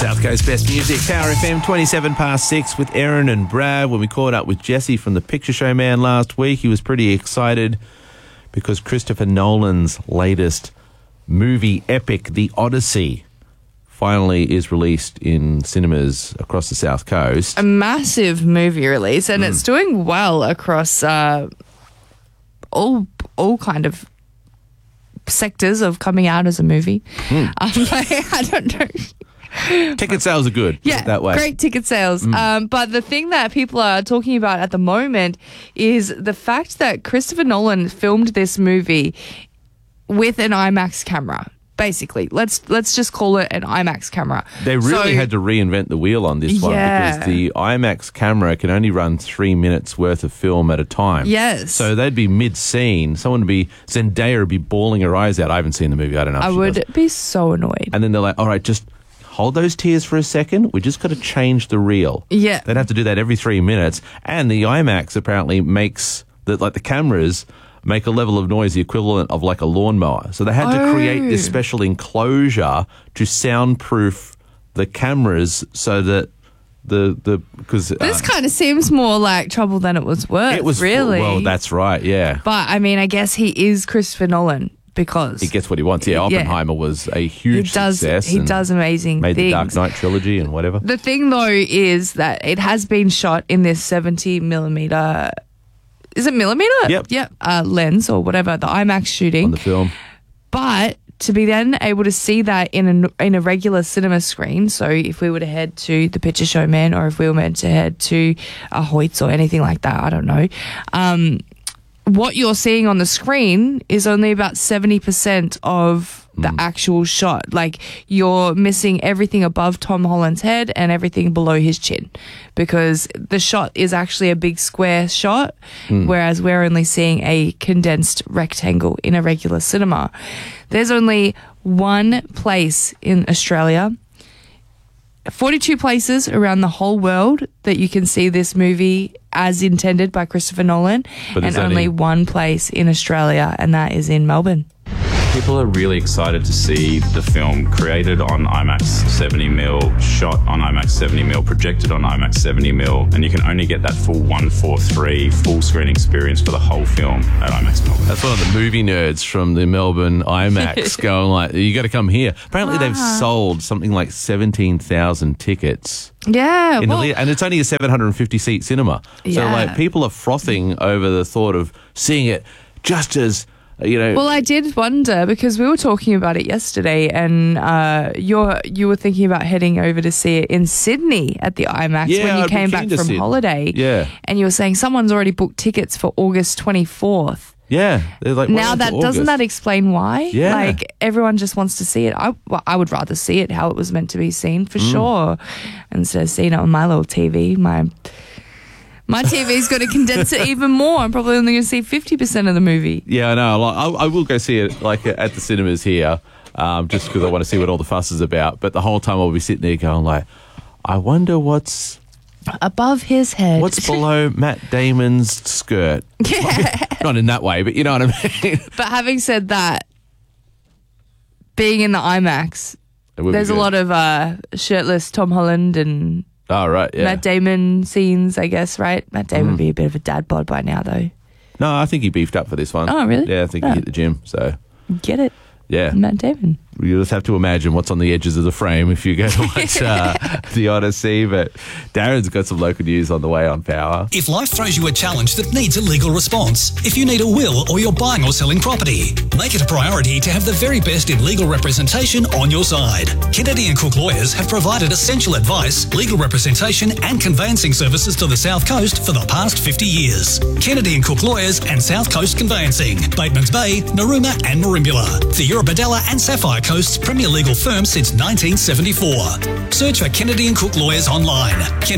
South Coast Best Music, Power FM, 27 past 6 with Erin and Brad. When we caught up with Jesse from The Picture Show Man last week, he was pretty excited because Christopher Nolan's latest movie epic, The Odyssey, finally is released in cinemas across the South Coast. A massive movie release, and it's doing well across all kind of sectors of coming out as a movie. I don't know. Ticket sales are good. Yeah, that way. Great ticket sales. But the thing that people are talking about at the moment is the fact that Christopher Nolan filmed this movie with an IMAX camera. Basically, let's just call it an IMAX camera. They really had to reinvent the wheel on this one because the IMAX camera can only run 3 minutes worth of film at a time. Yes. So they'd be mid-scene. Zendaya would be bawling her eyes out. I haven't seen the movie. I don't know if I she would does. be so annoyed. And then they're like, all right, just hold those tears for a second. We just got to change the reel. Yeah. They'd have to do that every 3 minutes. And the IMAX apparently makes the cameras make a level of noise the equivalent of like a lawnmower. So they had to create this special enclosure to soundproof the cameras so that because this kind of seems more like trouble than it was worth. it was really. well. That's right. Yeah. But I mean, I guess he is Christopher Nolan because He gets what he wants. Yeah, Oppenheimer was a huge success. He does amazing made things. the Dark Knight trilogy and whatever. The thing though is that it has been shot in this 70 millimeter. Is it millimeter? Yep. Lens or whatever, the IMAX shooting. On the film. But to be then able to see that in a regular cinema screen, so if we were to head to The Picture Show Man or if we were meant to head to a Hoyts or anything like that, I don't know, what you're seeing on the screen is only about 70% of the actual shot. Like, you're missing everything above Tom Holland's head and everything below his chin because the shot is actually a big square shot, whereas we're only seeing a condensed rectangle in a regular cinema. There's only one place in Australia, 42 places around the whole world that you can see this movie as intended by Christopher Nolan, and only one place in Australia, and that is in Melbourne. People are really excited to see the film created on IMAX 70mm, shot on IMAX 70mm, projected on IMAX 70mm, and you can only get that full 1:4:3 full screen experience for the whole film at IMAX Melbourne. That's one of the movie nerds from the Melbourne IMAX going like, you got to come here. Apparently they've sold something like 17,000 tickets. Yeah. And it's only a 750-seat cinema. So like people are frothing over the thought of seeing it just as... Well, I did wonder because we were talking about it yesterday, and you were thinking about heading over to see it in Sydney at the IMAX when you came back from holiday. Yeah, and you were saying someone's already booked tickets for August 24th. Yeah, they're like, now that doesn't that explain why? Yeah, like everyone just wants to see it. I would rather see it how it was meant to be seen for sure, instead of seeing it on my little TV. My TV's going to condense it even more. I'm probably only going to see 50% of the movie. Yeah, I know. I will go see it like at the cinemas here, just because I want to see what all the fuss is about. But the whole time I'll be sitting there going like, I wonder what's above his head. What's below Matt Damon's skirt? Yeah. Not in that way, but you know what I mean. But having said that, being in the IMAX, there's a lot of shirtless Tom Holland and... Oh, right, yeah. Matt Damon scenes, I guess, right? Matt Damon would be a bit of a dad bod by now, though. No, I think he beefed up for this one. Oh, really? Yeah, I think he hit the gym, so... Get it. Yeah. Matt Damon. You just have to imagine what's on the edges of the frame if you go to watch The Odyssey. But Darren's got some local news on the way on Power. If life throws you a challenge that needs a legal response, if you need a will or you're buying or selling property, make it a priority to have the very best in legal representation on your side. Kennedy & Cook Lawyers have provided essential advice, legal representation and conveyancing services to the South Coast for the past 50 years. Kennedy & Cook Lawyers and South Coast Conveyancing, Batemans Bay, Narooma and Merimbula. The Eurobodalla and Sapphire Coast's premier legal firm since 1974. Search for Kennedy & Cook Lawyers online.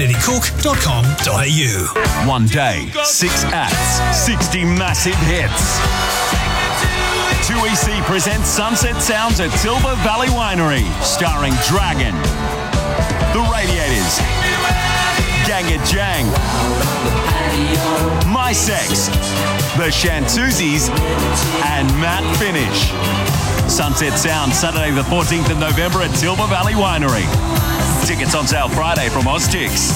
kennedycook.com.au. One day, 6 acts, 60 massive hits. 2EC presents Sunset Sounds at Tilba Valley Winery, starring Dragon, The Radiators, Ganga Jang, My Sex, The Shantuzis, and Matt Finish. Sunset Sound, Saturday the 14th of November at Tilba Valley Winery. Tickets on sale Friday from Oztix.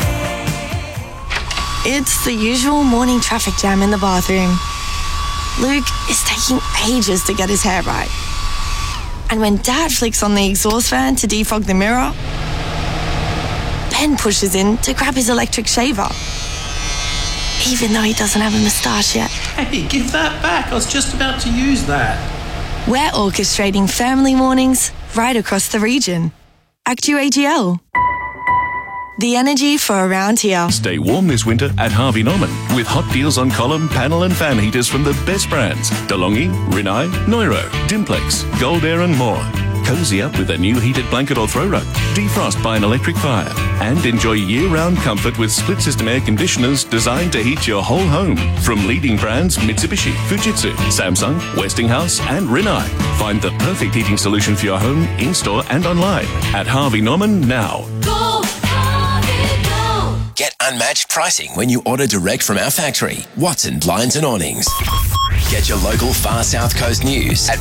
It's the usual morning traffic jam in the bathroom. Luke is taking ages to get his hair right. And when Dad flicks on the exhaust fan to defog the mirror, Ben pushes in to grab his electric shaver, even though he doesn't have a moustache yet. Hey, give that back. I was just about to use that. We're orchestrating family mornings right across the region. ActuAGL. The energy for around here. Stay warm this winter at Harvey Norman with hot deals on column, panel and fan heaters from the best brands. DeLonghi, Rinnai, Neuro, Dimplex, Gold Air and more. Cozy up with a new heated blanket or throw rug. Defrost by an electric fire. And enjoy year-round comfort with split-system air conditioners designed to heat your whole home. From leading brands Mitsubishi, Fujitsu, Samsung, Westinghouse and Rinnai. Find the perfect heating solution for your home, in-store and online at Harvey Norman now. Get unmatched pricing when you order direct from our factory. Watson Blinds and Awnings. Get your local Far South Coast news at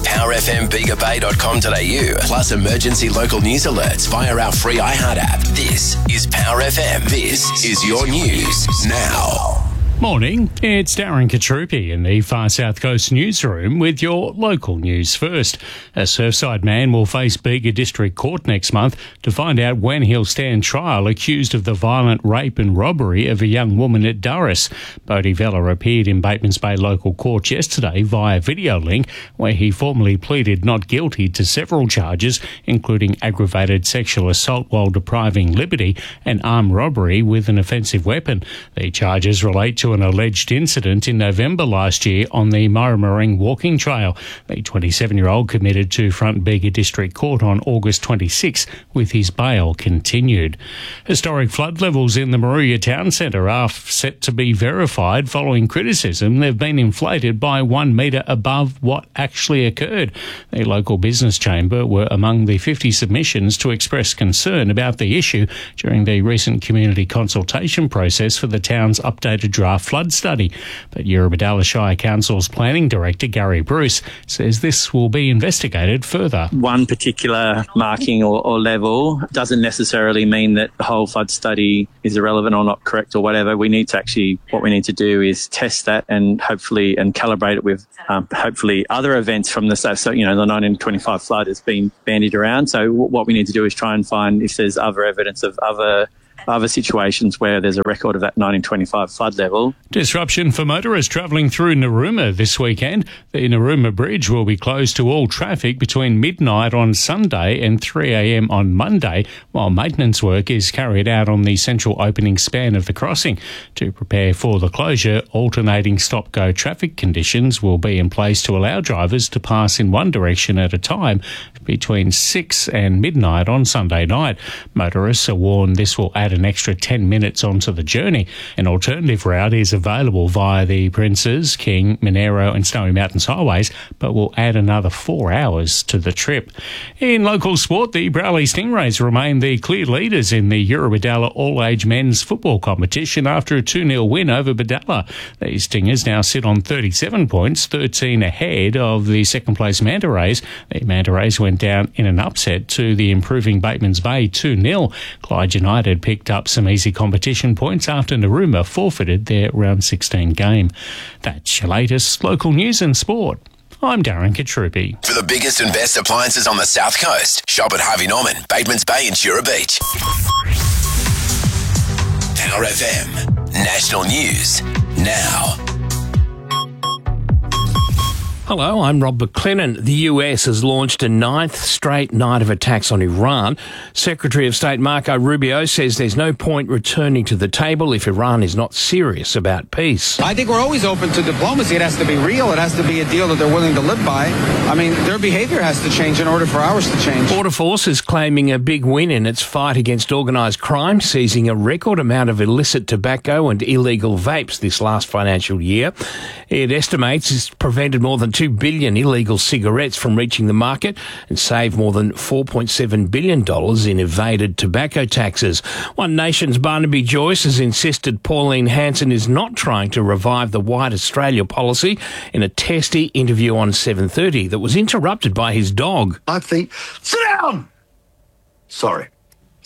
powerfmbigabay.com.au. Plus emergency local news alerts via our free iHeart app. This is Power FM. This is your news now. Morning, it's Darren Katrupi in the Far South Coast newsroom with your local news first. A Surfside man will face Bega District Court next month to find out when he'll stand trial accused of the violent rape and robbery of a young woman at Durras. Bodie Vella appeared in Batemans Bay Local Court yesterday via video link, where he formally pleaded not guilty to several charges, including aggravated sexual assault while depriving liberty and armed robbery with an offensive weapon. The charges relate to an alleged incident in November last year on the Murrumarring walking trail. The 27-year-old committed to front Bega District Court on August 26 with his bail continued. Historic flood levels in the Moruya Town Centre are set to be verified following criticism they've been inflated by 1 metre above what actually occurred. The local business chamber were among the 50 submissions to express concern about the issue during the recent community consultation process for the town's updated draft flood study. But Eurobodalla Shire Council's Planning Director Gary Bruce says this will be investigated further. One particular marking or level doesn't necessarily mean that the whole flood study is irrelevant or not correct or whatever. What we need to do is test that and hopefully calibrate it with hopefully other events from the the 1925 flood has been bandied around. So what we need to do is try and find if there's other evidence of other situations where there's a record of that 1925 flood level. Disruption for motorists travelling through Narooma this weekend. The Narooma Bridge will be closed to all traffic between midnight on Sunday and 3 a.m. on Monday, while maintenance work is carried out on the central opening span of the crossing. To prepare for the closure, alternating stop-go traffic conditions will be in place to allow drivers to pass in one direction at a time between 6 and midnight on Sunday night. Motorists are warned this will add an extra 10 minutes onto the journey. An alternative route is available via the Princes, King, Monero and Snowy Mountains highways, but will add another 4 hours to the trip. In local sport, the Browley Stingrays remain the clear leaders in the Eurobodalla all-age men's football competition after a 2-0 win over Badalla. The Stingers now sit on 37 points, 13 ahead of the second-place Manta Rays. The Manta Rays went down in an upset to the improving Batemans Bay 2-0. Clyde United picked up some easy competition points after Narooma forfeited their round 16 game. That's your latest local news and sport. I'm Darren Katrupi. For the biggest and best appliances on the South Coast, shop at Harvey Norman, Batemans Bay and Shura Beach. Power FM. National News. Now. Hello, I'm Rob McLennan. The US has launched a 9th straight night of attacks on Iran. Secretary of State Marco Rubio says there's no point returning to the table if Iran is not serious about peace. I think we're always open to diplomacy. It has to be real. It has to be a deal that they're willing to live by. I mean, their behavior has to change in order for ours to change. Border Force is claiming a big win in its fight against organised crime, seizing a record amount of illicit tobacco and illegal vapes this last financial year. It estimates it's prevented more than 2 billion illegal cigarettes from reaching the market and saved more than $4.7 billion in evaded tobacco taxes. One Nation's Barnaby Joyce has insisted Pauline Hanson is not trying to revive the White Australia policy in a testy interview on 7:30 that was interrupted by his dog. I think, sit down! Sorry.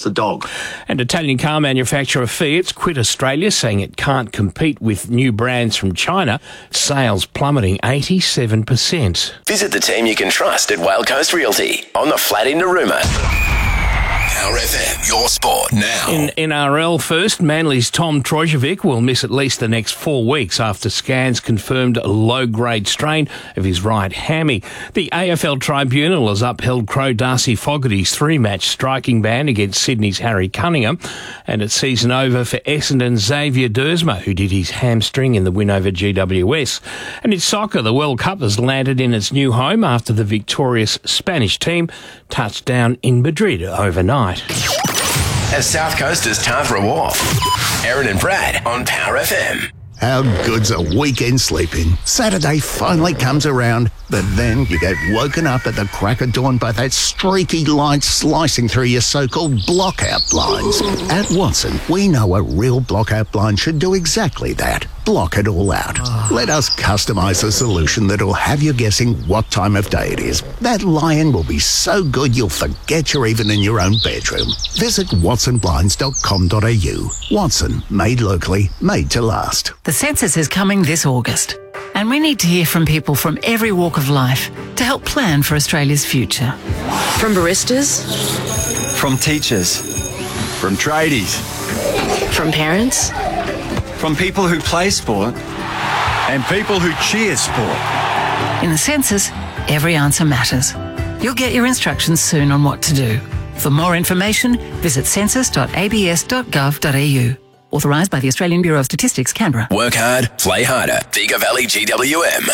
It's a dog. And Italian car manufacturer Fiat's quit Australia, saying it can't compete with new brands from China. Sales plummeting 87%. Visit the team you can trust at Whale Coast Realty on the flat in Narooma. Power FM, your sport now. In NRL first, Manly's Tom Trojovic will miss at least the next 4 weeks after scans confirmed a low-grade strain of his right hammy. The AFL Tribunal has upheld Crow Darcy Fogarty's 3-match striking ban against Sydney's Harry Cunningham, and it's season over for Essendon's Xavier Dersma, who did his hamstring in the win over GWS. And in soccer, the World Cup has landed in its new home after the victorious Spanish team touched down in Madrid overnight. As South Coasters Tavra Wharf. Aaron and Brad on Power FM. How good's a weekend sleeping? Saturday finally comes around, but then you get woken up at the crack of dawn by that streaky light slicing through your so-called blockout blinds. At Watson, we know a real blockout blind should do exactly that. Block it all out. Let us customise a solution that'll have you guessing what time of day it is. That lion will be so good you'll forget you're even in your own bedroom. Visit watsonblinds.com.au. Watson, made locally, made to last. The census is coming this August, and we need to hear from people from every walk of life to help plan for Australia's future. From baristas, from teachers, from tradies, from parents, from people who play sport and people who cheer sport. In the census, every answer matters. You'll get your instructions soon on what to do. For more information, visit census.abs.gov.au. Authorised by the Australian Bureau of Statistics, Canberra. Work hard, play harder. Bega Valley GWM.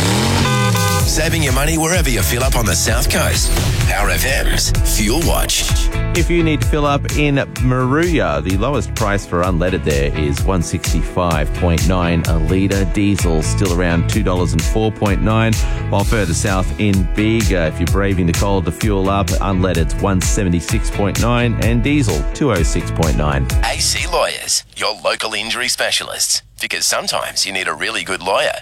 Saving your money wherever you fill up on the South Coast. Power FM's Fuel Watch. If you need to fill up in Maruya, the lowest price for unleaded there is $165.9 a litre. Diesel still around $2.04.9. While further south in Bega, if you're braving the cold to fuel up, unleaded's $176.9 and diesel $206.9. AC Lawyers, your local injury specialists. Because sometimes you need a really good lawyer.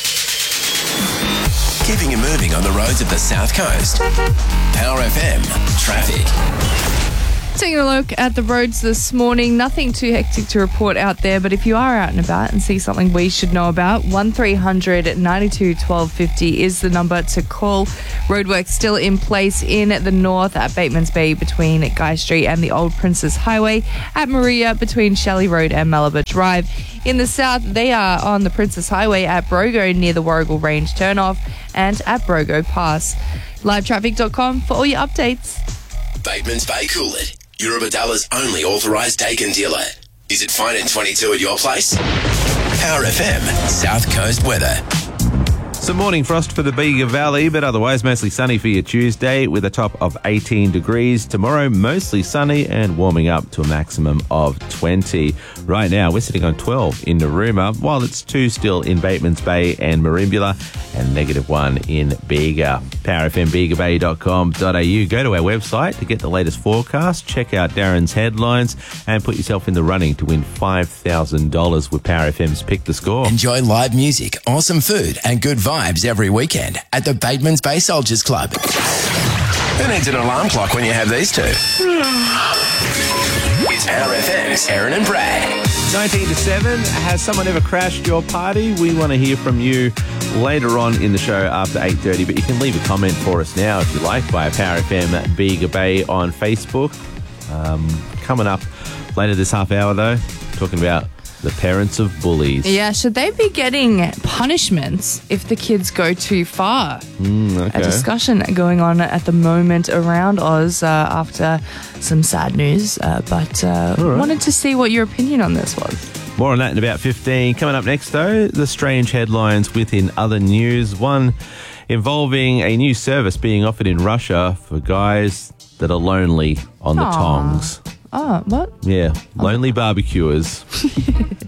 Keeping you moving on the roads of the South Coast. Power FM Traffic. Taking a look at the roads this morning, nothing too hectic to report out there, but if you are out and about and see something we should know about, 1300 92 1250 is the number to call. Roadwork still in place in the north at Batemans Bay between Guy Street and the Old Princess Highway, at Maria between Shelley Road and Malabar Drive. In the south, they are on the Princess Highway at Brogo near the Warrigal Range turnoff and at Brogo Pass. Livetraffic.com for all your updates. Batemans Bay Coolid, Eurobadalla's only authorised Dakin dealer. Is it fine in 22 at your place? Power FM South Coast weather. Some morning frost for the Bega Valley, but otherwise mostly sunny for your Tuesday with a top of 18 degrees. Tomorrow, mostly sunny and warming up to a maximum of 20. Right now, we're sitting on 12 in Narooma, while it's 2 still in Batemans Bay and Merimbula, and -1 in Bega. PowerFMBegaBay.com.au. Go to our website to get the latest forecast, check out Darren's headlines, and put yourself in the running to win $5,000 with Power FM's Pick the Score. Enjoy live music, awesome food, and good vibes every weekend at the Batemans Bay Soldiers Club. Who needs an alarm clock when you have these two? It's Power FM's Aaron and Brad. 19 to 7. Has someone ever crashed your party? We want to hear from you later on in the show after 8:30, but you can leave a comment for us now if you like via Power FM Bega Bay on Facebook. Coming up later this half hour though, talking about the parents of bullies. Yeah, should they be getting punishments if the kids go too far? Okay. A discussion going on at the moment around Oz after some sad news, but wanted to see what your opinion on this was. More on that in about 15. Coming up next, though, the strange headlines within other news. One involving a new service being offered in Russia for guys that are lonely on the tongs. Oh, what? Yeah, lonely barbecuers.